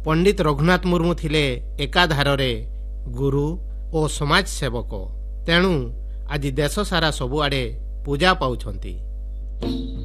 ପଣ୍ଡିତ ରଘୁନାଥ ମୁର୍ମୁ ଥିଲେ ଏକାଧାରରେ ଗୁରୁ ଓ ସମାଜ ସେବକ। ତେଣୁ ଆଜି ଦେଶ ସାରା ସବୁଆଡ଼େ ପୂଜା ପାଉଛନ୍ତି।